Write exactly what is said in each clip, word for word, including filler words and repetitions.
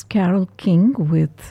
Carole King with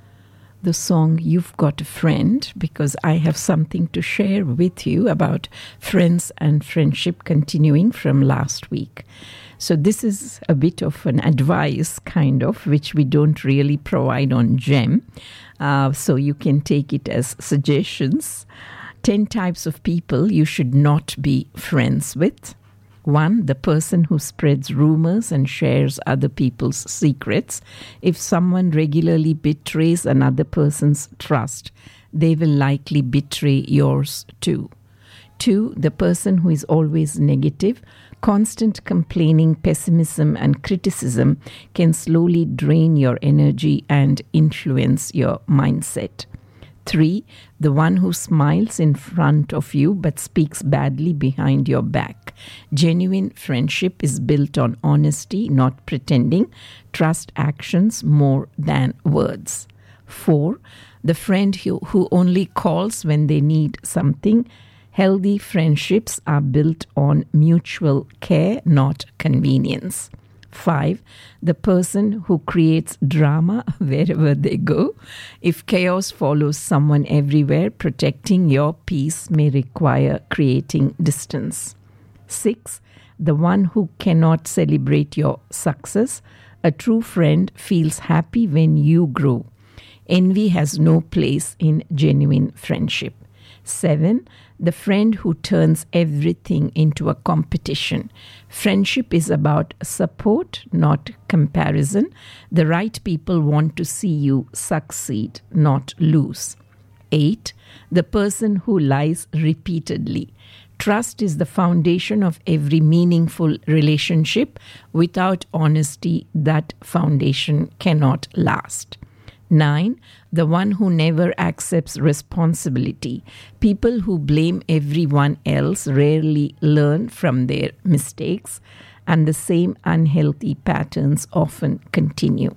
the song You've Got a Friend, because I have something to share with you about friends and friendship continuing from last week. So this is a bit of an advice, kind of, which we don't really provide on Gem. Uh, so you can take it as suggestions. ten types of people you should not be friends with. One, the person who spreads rumors and shares other people's secrets. If someone regularly betrays another person's trust, they will likely betray yours too. Two, the person who is always negative. Constant complaining, pessimism, and criticism can slowly drain your energy and influence your mindset. Three, the one who smiles in front of you but speaks badly behind your back. Genuine friendship is built on honesty, not pretending. Trust actions more than words. Four, the friend who, who only calls when they need something. Healthy friendships are built on mutual care, not convenience. Five, the person who creates drama wherever they go. If chaos follows someone everywhere, protecting your peace may require creating distance. Six, the one who cannot celebrate your success. A true friend feels happy when you grow. Envy has no place in genuine friendship. Seven, the friend who turns everything into a competition. Friendship is about support, not comparison. The right people want to see you succeed, not lose. Eight, the person who lies repeatedly. Trust is the foundation of every meaningful relationship. Without honesty, that foundation cannot last. Nine, the one who never accepts responsibility. People who blame everyone else rarely learn from their mistakes, and the same unhealthy patterns often continue.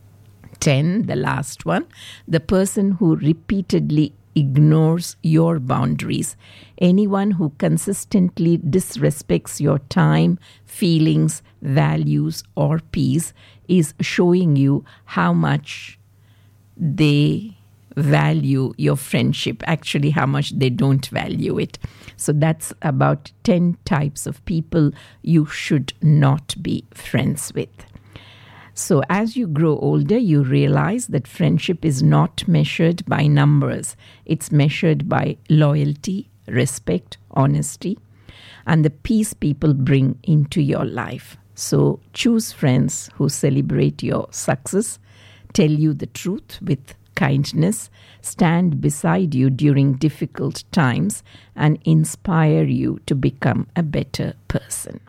Ten, the last one, the person who repeatedly ignores your boundaries. Anyone who consistently disrespects your time, feelings, values, or peace is showing you how much they value your friendship, actually how much they don't value it. So that's about ten types of people you should not be friends with. So as you grow older, you realize that friendship is not measured by numbers. It's measured by loyalty, respect, honesty, and the peace people bring into your life. So choose friends who celebrate your success, tell you the truth with kindness, stand beside you during difficult times, and inspire you to become a better person.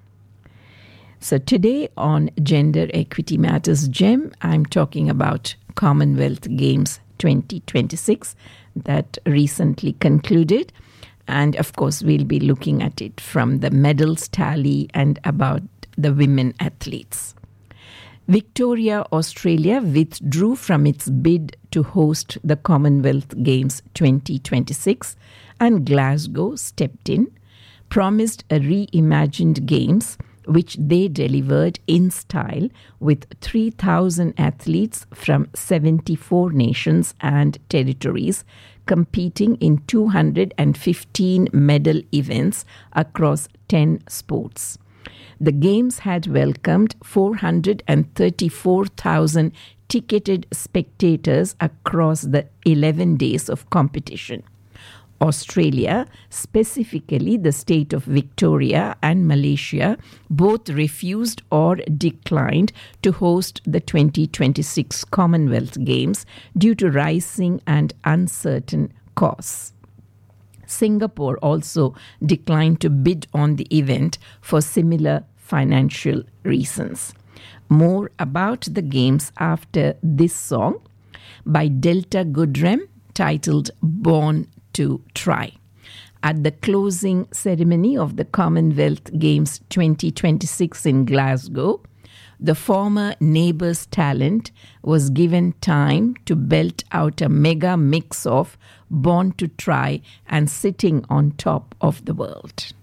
So today on Gender Equity Matters Gem, I'm talking about Commonwealth Games twenty twenty-six that recently concluded. And of course, we'll be looking at it from the medals tally and about the women athletes. Victoria, Australia withdrew from its bid to host the Commonwealth Games twenty twenty-six, and Glasgow stepped in, promised a reimagined Games, which they delivered in style with three thousand athletes from seventy-four nations and territories competing in two hundred fifteen medal events across ten sports. The Games had welcomed four hundred thirty-four thousand ticketed spectators across the eleven days of competition. Australia, specifically the state of Victoria and Malaysia, both refused or declined to host the twenty twenty-six Commonwealth Games due to rising and uncertain costs. Singapore also declined to bid on the event for similar financial reasons. More about the Games after this song by Delta Goodrem, titled Born to Try. At the closing ceremony of the Commonwealth Games twenty twenty-six in Glasgow, the former Neighbours talent was given time to belt out a mega mix of Born to Try and Sitting on Top of the World.